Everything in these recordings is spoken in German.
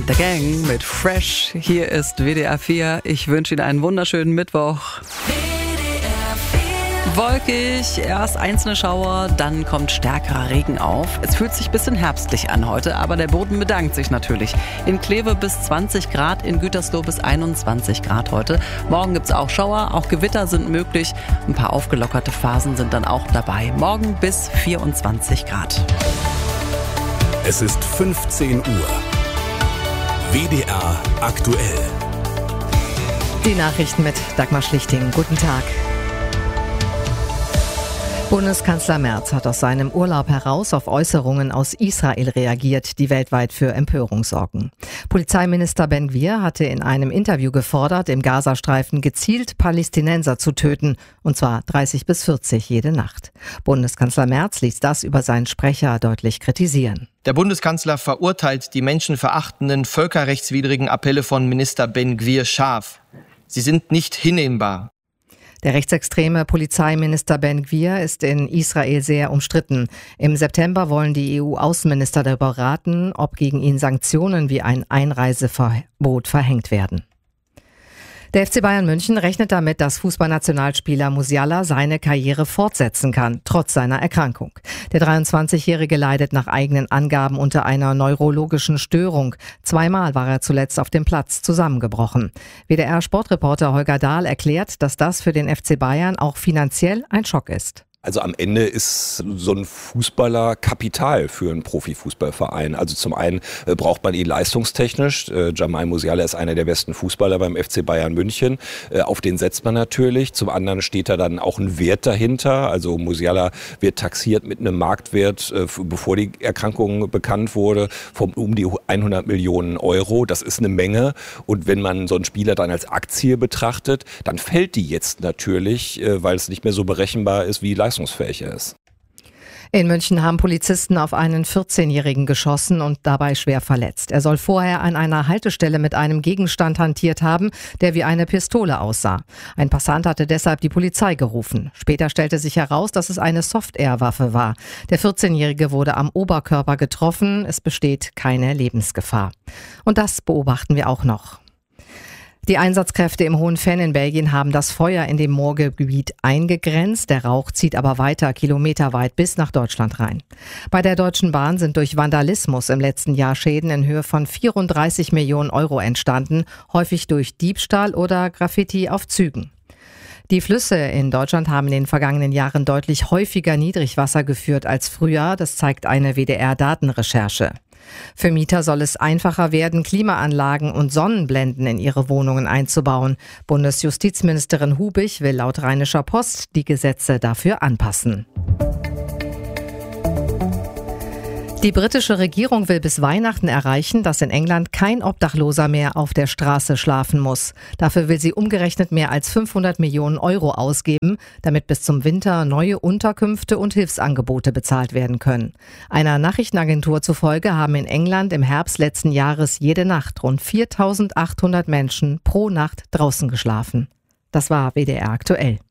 The Gang mit Fresh. Hier ist WDR 4. Ich wünsche Ihnen einen wunderschönen Mittwoch. Wolkig, erst einzelne Schauer, dann kommt stärkerer Regen auf. Es fühlt sich ein bisschen herbstlich an heute, aber der Boden bedankt sich natürlich. In Kleve bis 20 Grad, in Gütersloh bis 21 Grad heute. Morgen gibt's auch Schauer, auch Gewitter sind möglich. Ein paar aufgelockerte Phasen sind dann auch dabei. Morgen bis 24 Grad. Es ist 15 Uhr. WDR aktuell. Die Nachrichten mit Dagmar Schlichting. Guten Tag. Bundeskanzler Merz hat aus seinem Urlaub heraus auf Äußerungen aus Israel reagiert, die weltweit für Empörung sorgen. Polizeiminister Ben-Gvir hatte in einem Interview gefordert, im Gazastreifen gezielt Palästinenser zu töten, und zwar 30 bis 40 jede Nacht. Bundeskanzler Merz ließ das über seinen Sprecher deutlich kritisieren. Der Bundeskanzler verurteilt die menschenverachtenden, völkerrechtswidrigen Appelle von Minister Ben-Gvir scharf. Sie sind nicht hinnehmbar. Der rechtsextreme Polizeiminister Ben-Gvir ist in Israel sehr umstritten. Im September wollen die EU-Außenminister darüber beraten, ob gegen ihn Sanktionen wie ein Einreiseverbot verhängt werden. Der FC Bayern München rechnet damit, dass Fußballnationalspieler Musiala seine Karriere fortsetzen kann, trotz seiner Erkrankung. Der 23-Jährige leidet nach eigenen Angaben unter einer neurologischen Störung. Zweimal war er zuletzt auf dem Platz zusammengebrochen. WDR-Sportreporter Holger Dahl erklärt, dass das für den FC Bayern auch finanziell ein Schock ist. Also am Ende ist so ein Fußballer Kapital für einen Profifußballverein. Also zum einen braucht man ihn leistungstechnisch. Jamal Musiala ist einer der besten Fußballer beim FC Bayern München. Auf den setzt man natürlich. Zum anderen steht da dann auch ein Wert dahinter. Also Musiala wird taxiert mit einem Marktwert, bevor die Erkrankung bekannt wurde, von um die 100 Millionen Euro. Das ist eine Menge. Und wenn man so einen Spieler dann als Aktie betrachtet, dann fällt die jetzt natürlich, weil es nicht mehr so berechenbar ist, wie leistungsfähig er ist. In München haben Polizisten auf einen 14-Jährigen geschossen und dabei schwer verletzt. Er soll vorher an einer Haltestelle mit einem Gegenstand hantiert haben, der wie eine Pistole aussah. Ein Passant hatte deshalb die Polizei gerufen. Später stellte sich heraus, dass es eine Soft-Air-Waffe war. Der 14-Jährige wurde am Oberkörper getroffen. Es besteht keine Lebensgefahr. Und das beobachten wir auch noch. Die Einsatzkräfte im Hohen-Venn in Belgien haben das Feuer in dem Moorgebiet eingegrenzt. Der Rauch zieht aber weiter kilometerweit bis nach Deutschland rein. Bei der Deutschen Bahn sind durch Vandalismus im letzten Jahr Schäden in Höhe von 34 Millionen Euro entstanden, häufig durch Diebstahl oder Graffiti auf Zügen. Die Flüsse in Deutschland haben in den vergangenen Jahren deutlich häufiger Niedrigwasser geführt als früher. Das zeigt eine WDR-Datenrecherche. Für Mieter soll es einfacher werden, Klimaanlagen und Sonnenblenden in ihre Wohnungen einzubauen. Bundesjustizministerin Hubich will laut Rheinischer Post die Gesetze dafür anpassen. Die britische Regierung will bis Weihnachten erreichen, dass in England kein Obdachloser mehr auf der Straße schlafen muss. Dafür will sie umgerechnet mehr als 500 Millionen Euro ausgeben, damit bis zum Winter neue Unterkünfte und Hilfsangebote bezahlt werden können. Einer Nachrichtenagentur zufolge haben in England im Herbst letzten Jahres jede Nacht rund 4.800 Menschen pro Nacht draußen geschlafen. Das war WDR aktuell.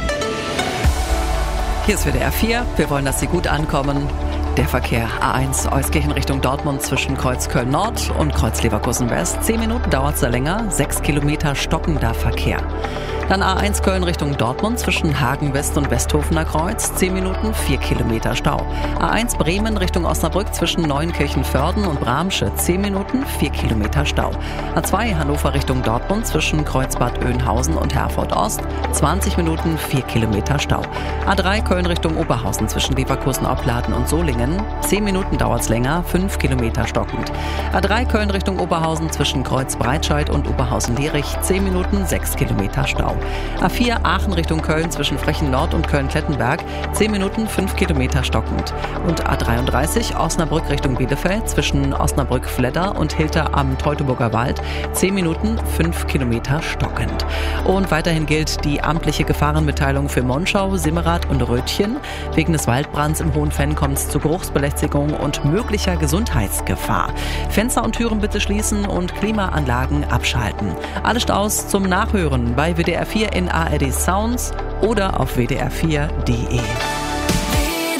Hier ist WDR 4. Wir wollen, dass Sie gut ankommen. Der Verkehr A1 Euskirchen Richtung Dortmund zwischen Kreuz Köln-Nord und Kreuz Leverkusen-West. 10 Minuten dauert es da länger, 6 Kilometer stockender Verkehr. Dann A1 Köln Richtung Dortmund zwischen Hagen-West und Westhofener Kreuz. 10 Minuten, 4 Kilometer Stau. A1 Bremen Richtung Osnabrück zwischen Neunkirchen-Vörden und Bramsche. 10 Minuten, 4 Kilometer Stau. A2 Hannover Richtung Dortmund zwischen Kreuzbad Oeynhausen und Herford Ost. 20 Minuten, 4 Kilometer Stau. A3 Köln Richtung Oberhausen zwischen Leverkusen-Opladen und Solingen. 10 Minuten dauert es länger, 5 Kilometer stockend. A3 Köln Richtung Oberhausen zwischen Kreuz Breitscheid und Oberhausen-Lierich. 10 Minuten, 6 Kilometer Stau. A4 Aachen Richtung Köln zwischen Frechen Nord und Köln-Klettenberg, 10 Minuten, 5 Kilometer stockend. Und A33 Osnabrück Richtung Bielefeld zwischen Osnabrück-Fledder und Hilter am Teutoburger Wald, 10 Minuten, 5 Kilometer stockend. Und weiterhin gilt die amtliche Gefahrenmitteilung für Monschau, Simmerath und Rötchen. Wegen des Waldbrands im Hohen-Venn kommt es zu Geruchsbelästigung und möglicher Gesundheitsgefahr. Fenster und Türen bitte schließen und Klimaanlagen abschalten. Alle Staus zum Nachhören bei WDR 4 in ARD Sounds oder auf wdr4.de.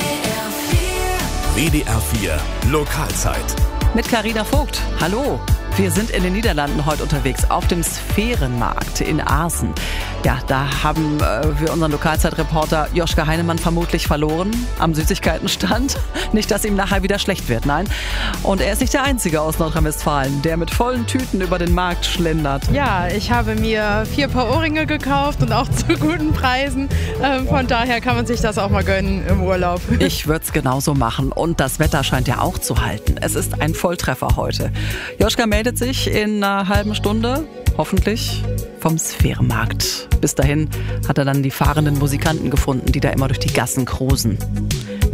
WDR 4 Lokalzeit. Mit Carina Vogt. Hallo. Wir sind in den Niederlanden heute unterwegs, auf dem Sphärenmarkt in Aarsen. Ja, da haben wir unseren Lokalzeitreporter Joschka Heinemann vermutlich verloren am Süßigkeitenstand. Nicht, dass ihm nachher wieder schlecht wird, nein. Und er ist nicht der Einzige aus Nordrhein-Westfalen, der mit vollen Tüten über den Markt schlendert. Ja, ich habe mir 4 Paar Ohrringe gekauft und auch zu guten Preisen. Von daher kann man sich das auch mal gönnen im Urlaub. Ich würde es genauso machen. Und das Wetter scheint ja auch zu halten. Es ist ein Volltreffer heute. Joschka meldet sich in einer halben Stunde, hoffentlich, vom Sphärenmarkt. Bis dahin hat er dann die fahrenden Musikanten gefunden, die da immer durch die Gassen cruisen.